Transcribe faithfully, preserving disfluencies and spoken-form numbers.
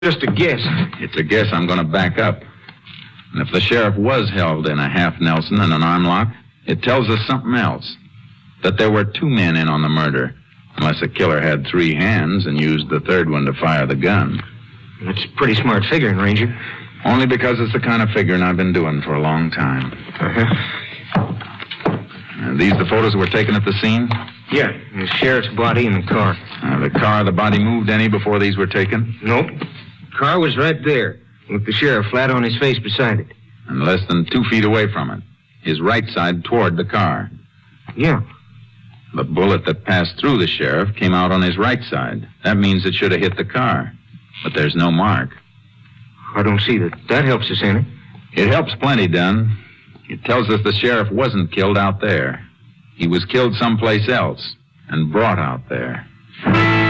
Just a guess. It's a guess. I'm going to back up. And if the sheriff was held in a half Nelson and an arm lock, it tells us something else. That there were two men in on the murder, unless the killer had three hands and used the third one to fire the gun. That's pretty smart figuring, Ranger. Only because it's the kind of figuring I've been doing for a long time. Uh-huh. Are these the photos that were taken at the scene? Yeah, the sheriff's body in the car. Uh, the car, the body moved any before these were taken? Nope. Car was right there, with the sheriff flat on his face beside it. And less than two feet away from it. His right side toward the car. Yeah. The bullet that passed through the sheriff came out on his right side. That means it should have hit the car. But there's no mark. I don't see that. That helps us any. It helps plenty, Dunn. It tells us the sheriff wasn't killed out there. He was killed someplace else and brought out there.